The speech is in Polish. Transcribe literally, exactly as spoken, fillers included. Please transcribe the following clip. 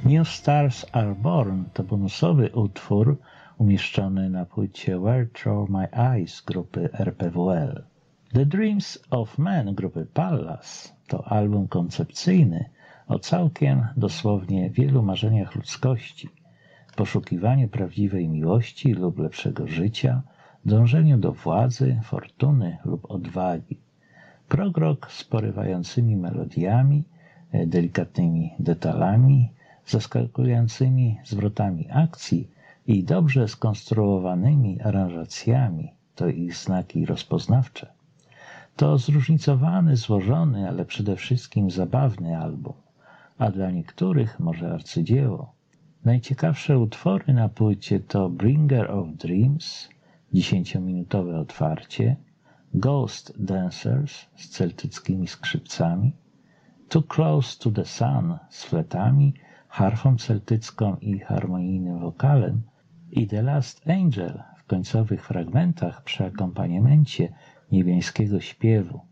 New Stars Are Born to bonusowy utwór umieszczony na płycie Where Through My Eyes grupy R P W L. The Dreams of Men grupy Pallas to album koncepcyjny o całkiem dosłownie wielu marzeniach ludzkości, poszukiwaniu prawdziwej miłości lub lepszego życia, dążeniu do władzy, fortuny lub odwagi. Prog rock z porywającymi melodiami, delikatnymi detalami, zaskakującymi zwrotami akcji i dobrze skonstruowanymi aranżacjami to ich znaki rozpoznawcze. To zróżnicowany, złożony, ale przede wszystkim zabawny album, a dla niektórych może arcydzieło. Najciekawsze utwory na płycie to Bringer of Dreams, dziesięciominutowe otwarcie, Ghost Dancers z celtyckimi skrzypcami, Too Close to the Sun z fletami, harfą celtycką i harmonijnym wokalem i The Last Angel w końcowych fragmentach przy akompaniamencie niebiańskiego śpiewu.